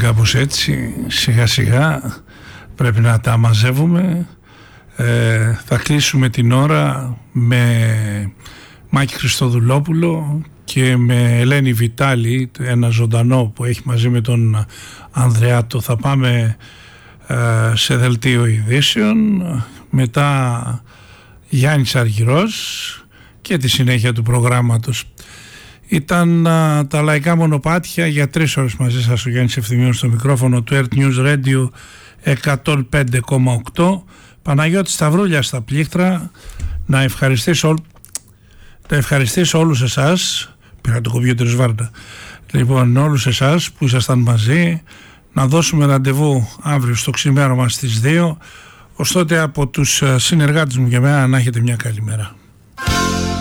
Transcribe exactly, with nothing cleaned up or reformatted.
κάπως έτσι, σιγά σιγά πρέπει να τα μαζεύουμε. ε, Θα κλείσουμε την ώρα με Μάκη Χριστοδουλόπουλο και με Ελένη Βιτάλη, ένα ζωντανό που έχει μαζί με τον Ανδρεάτο. Θα πάμε ε, σε δελτίο ειδήσεων, μετά Γιάννης Αργυρός και τη συνέχεια του προγράμματος. Ήταν α, τα λαϊκά μονοπάτια για τρεις ώρες μαζί σας, ο Γιάννης Ευθυμίος στο μικρόφωνο του Earth News Radio εκατόν πέντε κόμμα οκτώ. Παναγιώτης Σταυρούλια στα πλήκτρα. Να ευχαριστήσω, να ευχαριστήσω όλους εσάς. Πήρα το κομπιούτερ Σβάρντα. Λοιπόν, όλους εσάς που ήσασταν μαζί. Να δώσουμε ραντεβού αύριο στο ξημέρωμα στις δύο. Ως τότε από τους συνεργάτες μου και εμένα να έχετε μια καλή μέρα.